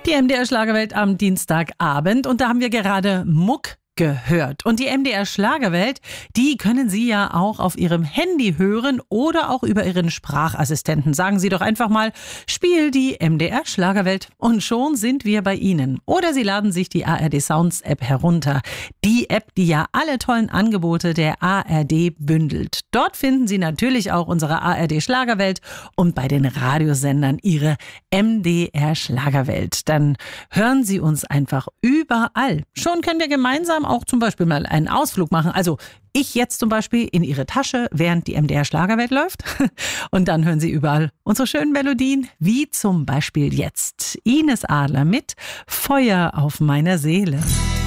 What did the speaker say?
Die MDR Schlagerwelt am Dienstagabend und da haben wir gerade Muck gehört. Und die MDR Schlagerwelt, die können Sie ja auch auf Ihrem Handy hören oder auch über Ihren Sprachassistenten. Sagen Sie doch einfach mal, spiel die MDR Schlagerwelt und schon sind wir bei Ihnen. Oder Sie laden sich die ARD Sounds App herunter. Die App, die ja alle tollen Angebote der ARD bündelt. Dort finden Sie natürlich auch unsere ARD Schlagerwelt und bei den Radiosendern Ihre MDR Schlagerwelt. Dann hören Sie uns einfach überall. Schon können wir gemeinsam auch zum Beispiel mal einen Ausflug machen. Also ich jetzt zum Beispiel in Ihre Tasche, während die MDR Schlagerwelt läuft. Und dann hören Sie überall unsere schönen Melodien, wie zum Beispiel jetzt Ines Adler mit Feuer auf meiner Seele.